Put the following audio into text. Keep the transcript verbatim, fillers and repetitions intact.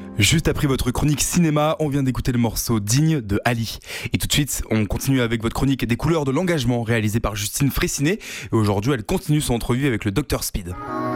Juste après votre chronique cinéma, on vient d'écouter le morceau Digne de Ali. Et tout de suite, on continue avec votre chronique des couleurs de l'engagement réalisée par Justine Fraissinet. Et aujourd'hui, elle continue son entrevue avec le docteur Speed.